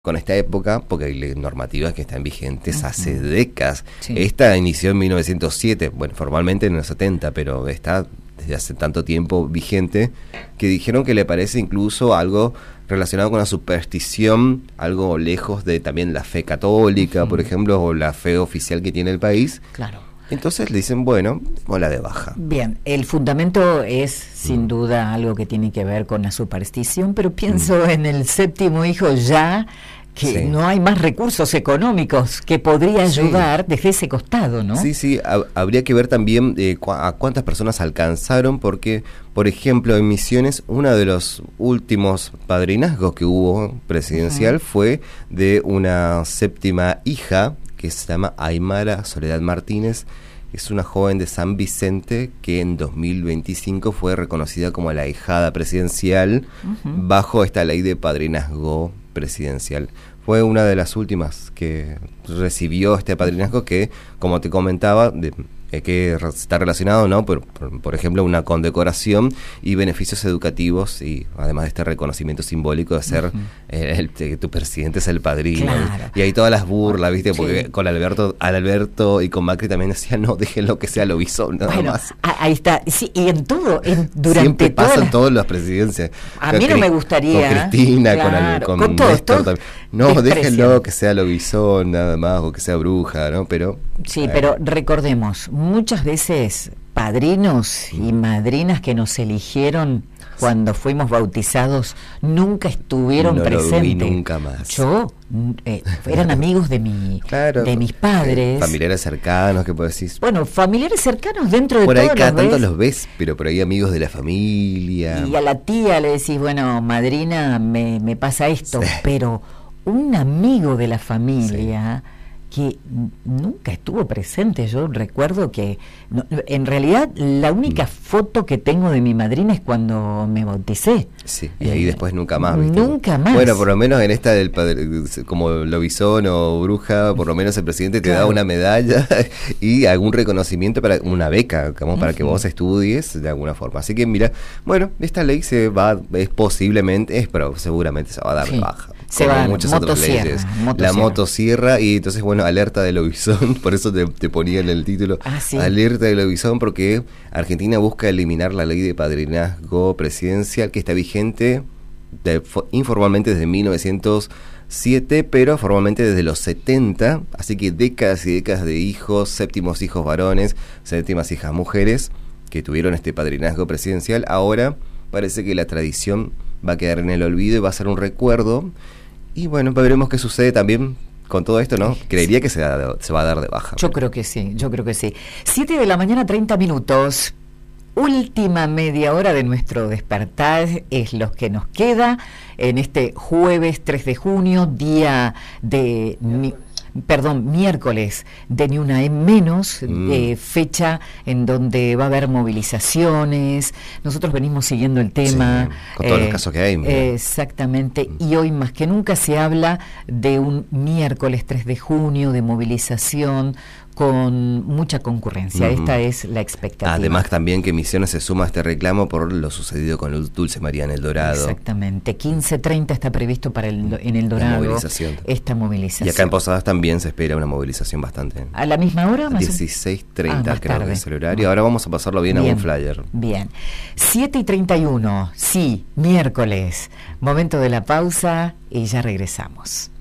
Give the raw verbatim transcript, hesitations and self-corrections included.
con esta época, porque hay normativas que están vigentes uh-huh. hace décadas. Sí. Esta inició en mil novecientos siete, bueno, formalmente en los setenta, pero está desde hace tanto tiempo vigente, que dijeron que le parece incluso algo relacionado con la superstición, algo lejos de también la fe católica, uh-huh. por ejemplo, o la fe oficial que tiene el país. Claro. Entonces le dicen, bueno, o la de baja. Bien, el fundamento es sin mm. duda algo que tiene que ver con la superstición, pero pienso mm. en el séptimo hijo ya, que sí. no hay más recursos económicos que podría ayudar sí. desde ese costado, ¿no? Sí, sí, ha, habría que ver también eh, cu- a cuántas personas alcanzaron, porque, por ejemplo, en Misiones, uno de los últimos padrinazgos que hubo presidencial uh-huh. fue de una séptima hija, que se llama Aymara Soledad Martínez. Es una joven de San Vicente que en dos mil veinticinco fue reconocida como la ahijada presidencial uh-huh. bajo esta ley de padrinazgo presidencial. Fue una de las últimas que recibió este padrinazgo que, como te comentaba, de, eh, que está relacionado, ¿no? Por, por, por ejemplo, una condecoración y beneficios educativos, y además de este reconocimiento simbólico de ser uh-huh. eh, el, que tu presidente es el padrino. Claro. Y hay todas las burlas, ¿viste? Porque sí. con Alberto, Alberto y con Macri también decían, no, déjenlo que sea Lobizón, nada bueno, más. Ahí está. Sí, y en todo, en, durante Siempre pasan todas las... todas las presidencias. A mí no me gustaría. Con Cristina, claro, con, el, con, con todos, Néstor todos también. No, déjenlo que sea Lobizón, nada más, o que sea bruja, ¿no? Pero... Sí, eh. pero recordemos, muchas veces padrinos y madrinas que nos eligieron cuando fuimos bautizados nunca estuvieron no presentes. Lo vi nunca más. Yo, eh, eran amigos de mi, claro, de mis padres. Familiares cercanos, que puedes decir. Bueno, familiares cercanos dentro de por ahí todos cada los tanto ves, los ves, pero por ahí amigos de la familia. Y a la tía le decís, bueno, madrina, me, me pasa esto, sí. pero un amigo de la familia... Sí. que nunca estuvo presente. Yo recuerdo que no, en realidad la única foto que tengo de mi madrina es cuando me bauticé. Sí, y ahí eh, después nunca más, ¿viste? Nunca más. Bueno, por lo menos en esta del padre, como Lobizón o bruja, por lo menos el presidente te claro. da una medalla y algún reconocimiento, para una beca, como para uh-huh. que vos estudies de alguna forma. Así que mira, bueno, esta ley se va, es posiblemente, es pero seguramente se va a dar sí. de baja. Se como va, muchas otras leyes. Motosierra. La motosierra, y entonces, bueno, alerta de Lobizón, por eso te, te ponía en el título, ah, ¿sí? alerta de Lobizón, porque Argentina busca eliminar la ley de padrinazgo presidencial que está vigente de, informalmente desde mil novecientos siete, pero formalmente desde los setenta, así que décadas y décadas de hijos, séptimos hijos varones, séptimas hijas mujeres, que tuvieron este padrinazgo presidencial. Ahora parece que la tradición va a quedar en el olvido y va a ser un recuerdo. Y bueno, veremos qué sucede también con todo esto, ¿no? Creería que se, da, se va a dar de baja. Yo pero. creo que sí, yo creo que sí. Siete de la mañana, treinta minutos. Última media hora de nuestro despertar es lo que nos queda en este jueves tres de junio, día de... Mi, perdón, miércoles de Ni Una en Menos, mm. eh, fecha en donde va a haber movilizaciones. Nosotros venimos siguiendo el tema. Sí, con todos eh, los casos que hay. Eh, exactamente, mm. y hoy más que nunca se habla de un miércoles tres de junio, de movilización, con mucha concurrencia. Uh-huh. Esta es la expectativa. Además también que Misiones se suma a este reclamo por lo sucedido con el Dulce María en El Dorado. Exactamente, quince treinta está previsto para el, en El Dorado movilización. esta movilización. Y acá en Posadas también se espera una movilización bastante. ¿A la misma hora? Más dieciséis treinta ah, creo tarde. que es el horario. Ahora vamos a pasarlo bien, bien a un flyer. Bien, siete y treinta y uno, sí, miércoles, momento de la pausa y ya regresamos.